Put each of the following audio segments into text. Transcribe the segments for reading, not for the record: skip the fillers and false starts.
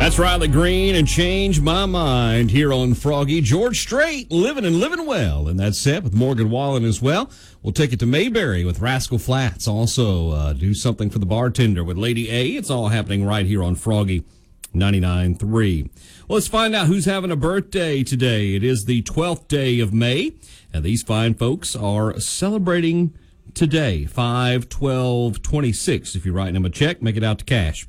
That's Riley Green and Change My Mind here on Froggy. George Strait, living well. And that's set with Morgan Wallen as well. We'll take it to Mayberry with Rascal Flatts. Also, do something for the bartender with Lady A. It's all happening right here on Froggy 99.3. Well, let's find out who's having a birthday today. It is the 12th day of May, and these fine folks are celebrating today, 5/12/26. If you're writing them a check, make it out to cash.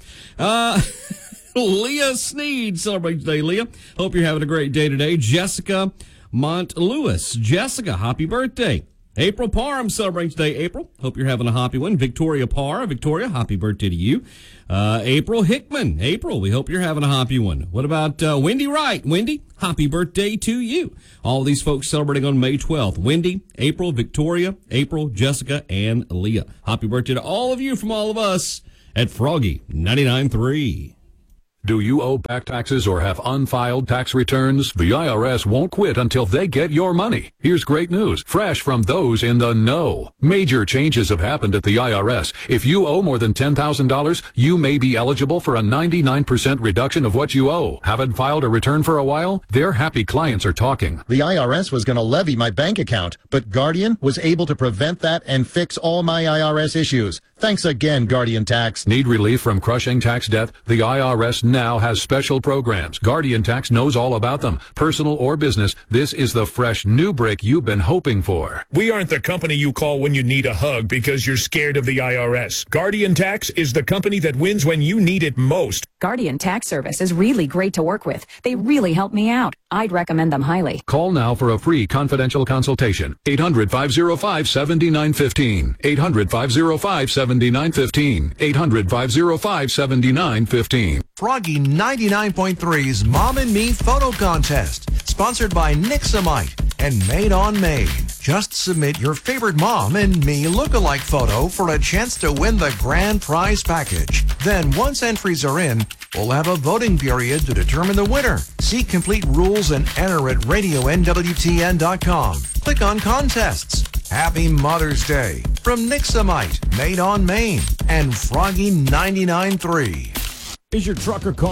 Leah Sneed celebrates today. Leah, hope you're having a great day today. Jessica Montlewis. Jessica, happy birthday. April Parham celebrating today. April, hope you're having a happy one. Victoria Parr. Victoria, happy birthday to you. April Hickman. April, we hope you're having a happy one. What about Wendy Wright? Wendy, happy birthday to you. All these folks celebrating on May 12th. Wendy, April, Victoria, April, Jessica, and Leah. Happy birthday to all of you from all of us at Froggy 99.3. Do you owe back taxes or have unfiled tax returns? The IRS won't quit until they get your money. Here's great news, fresh from those in the know. Major changes have happened at the IRS. If you owe more than $10,000, you may be eligible for a 99% reduction of what you owe. Haven't filed a return for a while? Their happy clients are talking. The IRS was going to levy my bank account, but Guardian was able to prevent that and fix all my IRS issues. Thanks again, Guardian Tax. Need relief from crushing tax debt? The IRS now has special programs. Guardian Tax knows all about them. Personal or business, this is the fresh new break you've been hoping for. We aren't the company you call when you need a hug because you're scared of the IRS. Guardian Tax is the company that wins when you need it most. Guardian Tax Service is really great to work with. They really help me out. I'd recommend them highly. Call now for a free confidential consultation. 800-505-7915. 800-505-7915. 800-505-7915. Froggy 99.3's Mom and Me Photo Contest, sponsored by Nixamite and Made on Maine. Just submit your favorite Mom and Me lookalike photo for a chance to win the grand prize package. Then, once entries are in, we'll have a voting period to determine the winner. See complete rules and enter at radionwtn.com. Click on contests. Happy Mother's Day from Nixamite, Made on Maine, and Froggy 99.3. Is your truck or car